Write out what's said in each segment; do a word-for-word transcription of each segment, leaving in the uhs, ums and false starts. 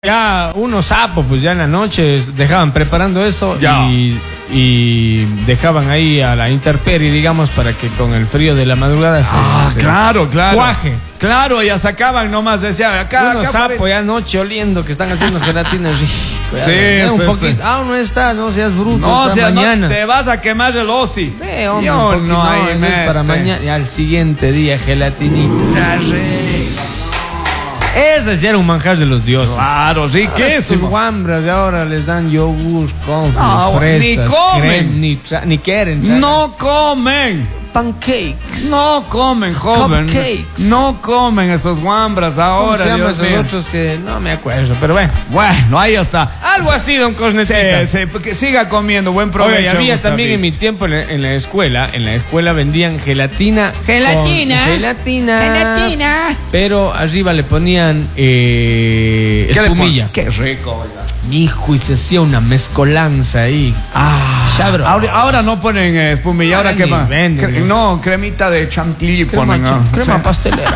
Ya unos sapos, pues ya en la noche dejaban preparando eso y, y dejaban ahí a la intemperie, digamos, para que con el frío de la madrugada se, ah, se claro, claro. cuaje. Claro, ya sacaban nomás, decían acá. Unos acá sapos ya anoche oliendo que están haciendo gelatina rico. Ya, sí, ya, un sí, poquito. sí. Ah, no está, no seas bruto. No, seas, mañana. No te vas a quemar el osi. Eh, hombre, Yo un poquito, no, no, ahí eso me es para mañana. Y al siguiente día, gelatinita. Ese sí era un manjar de los dioses. Claro, riquísimo. Sus guambras de ahora les dan yogur con no, fresas, ni comen. crema, ni, tra ni quieren. ¿sabes? No comen. Pancakes. No comen, joven. Cupcakes. No comen esos guambras ahora. ¿Cómo se llaman Dios esos mío? otros que no me acuerdo? Pero bueno. Bueno, ahí está. Algo así, don Cosnetita. Sí, sí, porque siga comiendo, buen provecho. Oye, había Gustavín. también en mi tiempo en la, en la escuela, en la escuela vendían gelatina. Gelatina. con Gelatina. Gelatina. Pero arriba le ponían eh, ¿Qué le espumilla. pon- Qué rico, oiga. Hijo, y se hacía una mezcolanza ahí. Ah, Ya, bro. ahora, ahora no ponen eh, espumilla, ahora Ahora qué ni más. venden, Cre- ¿no? no, cremita de chantilly Crema, ponen. ch- ah. crema Sí. pastelera.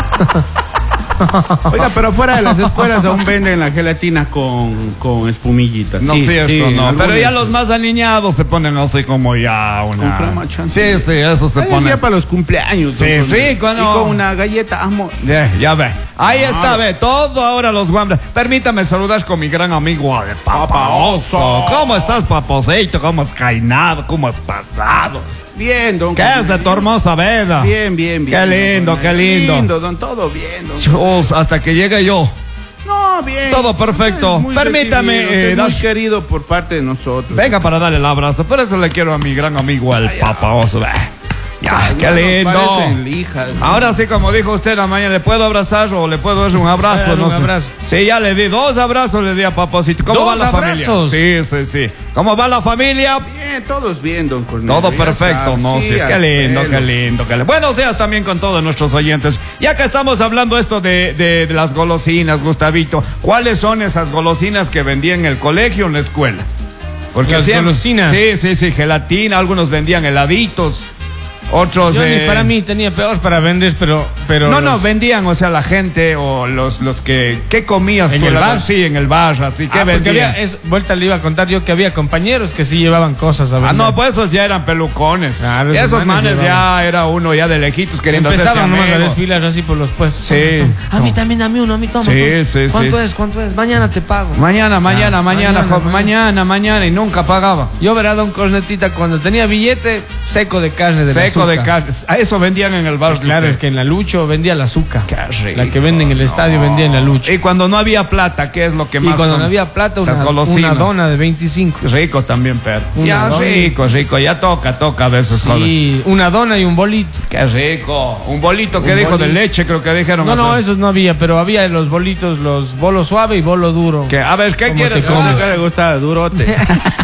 Oiga, pero fuera de las escuelas aún venden la gelatina con, con espumillitas. No sí, sé esto, sí, no. en Pero ya algunas- los más alineados se ponen así como ya una. Con crema chantilly. Sí, sí, eso se Ay, pone. ya para los cumpleaños. Sí, don José. rico, Y ¿no? con una galleta, amor. Ya, ya ve. Ahí Ah. está, ve. Todo ahora los guambras. Permítame saludar con mi gran amigo el Papa Oso. ¿Cómo estás, paposito? ¿Cómo has cainado? ¿Cómo has pasado? Bien, don. ¿Qué es de tu hermosa vida? Bien, bien, bien. Qué don lindo, José. qué lindo. Lindo, don, todo bien, don. Chus, hasta que llegue yo. No, bien. Todo perfecto. Es muy Permítame, recibido, eh, usted es muy das- querido por parte de nosotros. Venga para darle el abrazo. Por eso le quiero a mi gran amigo el Ay, Papa Oso. Ve. Ya, Ay, qué no nos lindo. parecen hijas. Ahora sí, como dijo usted la mañana, ¿le puedo abrazar o le puedo dar un abrazo? Dale No un sé. abrazo. Sí, ya le di dos abrazos, le di a Paposito. ¿Cómo ¿Dos va la abrazos? familia? Sí, sí, sí. ¿Cómo va la familia? Bien, todos bien, don Cornelio. Todo ya perfecto, sabe, no sí, sé. Qué al lindo, pelo. qué lindo, qué lindo. Buenos días también con todos nuestros oyentes. Ya que estamos hablando esto de, de, de las golosinas, Gustavito, ¿cuáles son esas golosinas que vendían en el colegio o en la escuela? Porque Las siempre- golosinas. Sí, sí, sí, gelatina, algunos vendían heladitos, otros... Yo eh, ni para mí tenía peor para vender, pero... pero No, no, los- vendían, o sea, la gente o los, los que... ¿Qué comías ¿En tú, el la- bar? Sí, en el bar, así. ¿Qué Ah, porque vendían? había, es, vuelta le iba a contar yo que había compañeros que sí llevaban cosas a vender. Ah, no, pues esos ya eran pelucones. Claro, Y esos esos manes manes ya llevaban. era uno ya de lejitos queriendo hacerse Empezaban nomás a amigo. desfilar así por los puestos. Sí. A mí también, dame uno, a mí toma. Sí, toma. sí, ¿Cuánto sí. es? ¿Cuánto es? Mañana te pago. Mañana, mañana, Ah, mañana, mañana, joven, mañana. mañana, mañana, y nunca pagaba. Yo verá don Cornetita cuando tenía billete seco de carne de Seco de azúcar. carne. A eso vendían en el bar. Claro, es que en la Lucho vendía la azúcar. Qué rico. La que venden en el estadio vendía en la Lucho. Y cuando no había plata, ¿qué es lo que Y más? cuando com- no había plata, Esas una, golosinas. una dona de veinticinco. Rico también, pero. Una Ya, dona. rico, rico. Ya toca, toca a veces, joven. Sí, una dona y un bolito. Qué rico. Un bolito que Un dijo de bolito. leche, creo que dijeron. No, no, hacer. esos no había, pero había los bolitos, los bolo suave y bolo duro. Que, a ver, ¿qué ¿Cómo quieres? te comes? Ah, que le gusta durote.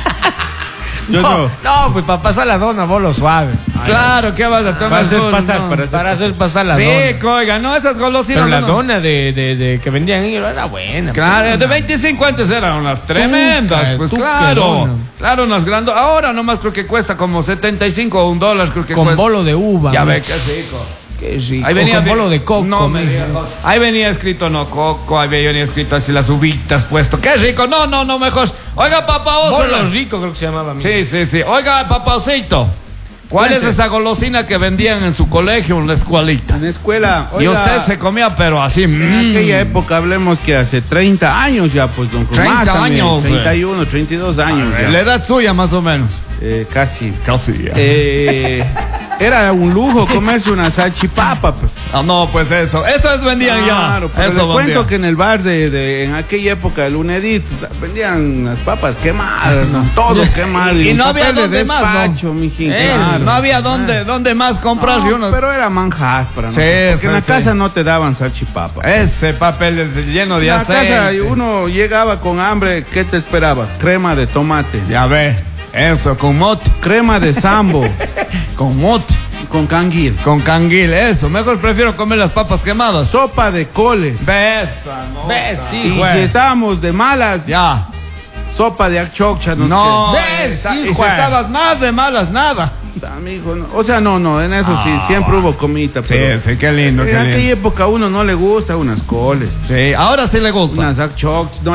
Yo No, no. no, pues para pasar la dona, bolo suave. Claro, ¿qué vas a tomar? Para hacer tú? pasar, No. para hacer Para hacer pasar la dona. Rico, oiga, no, esas golosinas. Pero la no, no. dona de, de, de que vendían ellos era buena. Claro, pues, de veinticinco antes eran unas tremendas, Tuca, pues tuca, claro. dona. Claro, unas grandes. Ahora nomás creo que cuesta como setenta y cinco o un dólar, creo que con cuesta. bolo de uva. Ya ¿no? ve, qué rico. Qué rico. Ahí venía O con de- bolo de coco. No, me mijo. digas, no. Ahí venía escrito no coco, ahí venía escrito así las uvitas puesto. Qué rico. No, no, no, mejor. Oiga, papá Oso. Bolo rico creo que se llamaba. mijo. Sí, sí, sí. Oiga, papacito. ¿Cuál Cuente. es esa golosina que vendían en su colegio, en la escuelita? En la escuela. Y oiga, usted se comía, pero así. En mm. aquella época, hablemos que hace treinta años ya, pues, don Cornelio. treinta Más también, años, treinta y uno, treinta y dos años ya. La edad suya, más o menos. Eh, casi. Casi, ya. Eh, era un lujo comerse una salchipapa, pues. Ah, no, pues eso. Eso es vendían Claro, ya. pero Eso le cuento vendían. que en el bar de, de- en aquella época del Unedit vendían las papas quemadas, ¿no? Todo quemado. Y un no había papel de dónde más, ¿no? despacho, mijín, Eh, claro. No había dónde, dónde más comprar. No, y uno... pero era manjar para Sí, nosotros, porque sí, en la sí. casa no te daban salchipapa. Ese papel es lleno de En la aceite. casa uno llegaba con hambre, ¿qué te esperaba? Crema de tomate, Ya ve. Eso, con mote. crema de sambo, Con mote. con canguil, Con canguil. Eso. Mejor prefiero comer las papas quemadas. sopa de coles. Besa, no. ¿Ves? Sí, Y güey. si estábamos de malas, Ya. sopa de achoccha. nos No. ¿Ves? está- Sí, y si Juan. estabas más de malas, nada. queda, amigo, no. O sea, no, no, en eso sí, Ah, siempre hubo comida. Sí, Pero sí, qué lindo, en qué aquella lindo. época a uno no le gusta unas coles, Sí, ahora sí le gusta. unas achocchas. No,